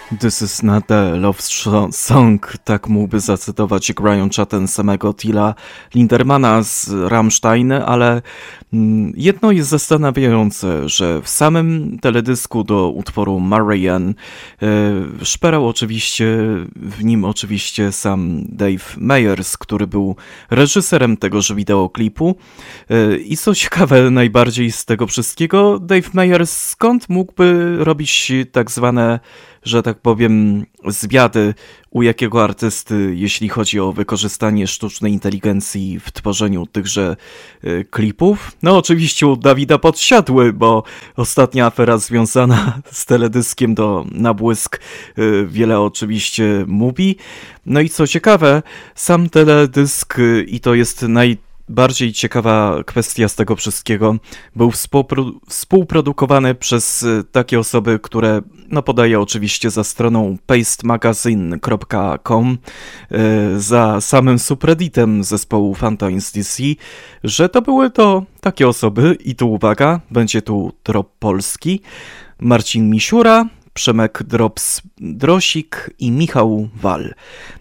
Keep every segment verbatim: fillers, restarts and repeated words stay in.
This is not a love song, tak mógłby zacytować Graham Chatten samego Tilla Lindermana z Rammstein, ale jedno jest zastanawiające, że w samym teledysku do utworu Marianne e, szperał oczywiście w nim oczywiście sam Dave Meyers, który był reżyserem tegoż wideoklipu. E, I co ciekawe najbardziej z tego wszystkiego, Dave Meyers skąd mógłby robić tak zwane, że tak powiem, zwiady u jakiego artysty, jeśli chodzi o wykorzystanie sztucznej inteligencji w tworzeniu tychże y, klipów? No oczywiście u Dawida Podsiadły, bo ostatnia afera związana z teledyskiem do Na Błysk y, wiele oczywiście mówi. No i co ciekawe, sam teledysk, y, i to jest naj Bardziej ciekawa kwestia z tego wszystkiego, był współpro- współprodukowany przez takie osoby, które, no podaję oczywiście za stroną paste magazine kropka com, yy, za samym subredditem zespołu Fountains D C, że to były to takie osoby, i tu uwaga, będzie tu trop polski, Marcin Misiura, Przemek Drops-Drosik i Michał Wal.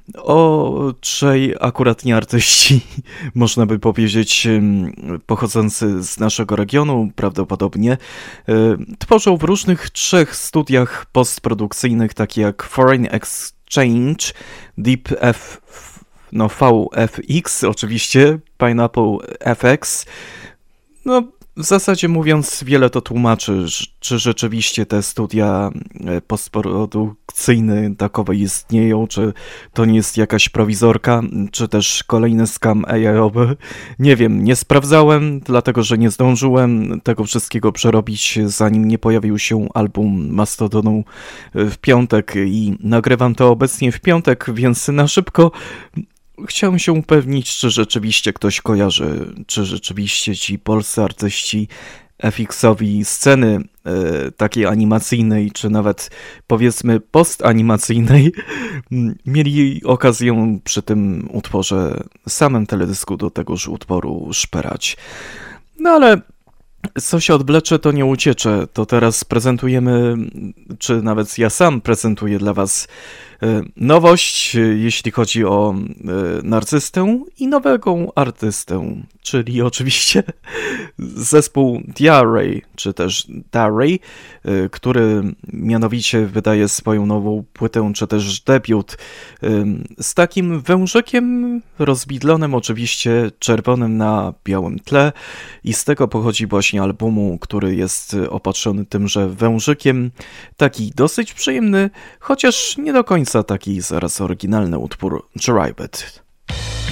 O trzej akurat nie artyści, można by powiedzieć, pochodzący z naszego regionu prawdopodobnie, tworzą w różnych trzech studiach postprodukcyjnych, takie jak Foreign Exchange, Deep F, no V F X, oczywiście, Pineapple F X, no w zasadzie mówiąc, wiele to tłumaczy, czy rzeczywiście te studia postprodukcyjne takowe istnieją, czy to nie jest jakaś prowizorka, czy też kolejny scam A I-owy. Nie wiem, nie sprawdzałem, dlatego że nie zdążyłem tego wszystkiego przerobić, zanim nie pojawił się album Mastodonu w piątek i nagrywam to obecnie w piątek, więc na szybko chciałem się upewnić, czy rzeczywiście ktoś kojarzy, czy rzeczywiście ci polscy artyści F X-owi sceny e, takiej animacyjnej, czy nawet powiedzmy post-animacyjnej, mieli okazję przy tym utworze, samym teledysku do tegoż utworu szperać. No ale co się odwlecze, to nie uciecze. To teraz prezentujemy, czy nawet ja sam prezentuję dla was nowość, jeśli chodzi o narcystę i nowego artystę, czyli oczywiście zespół Diarray, czy też Darray, który mianowicie wydaje swoją nową płytę, czy też debiut z takim wężykiem rozbidlonym, oczywiście czerwonym na białym tle, i z tego pochodzi właśnie albumu, który jest opatrzony tymże wężykiem, taki dosyć przyjemny, chociaż nie do końca taki zaraz oryginalny utwór Drive It.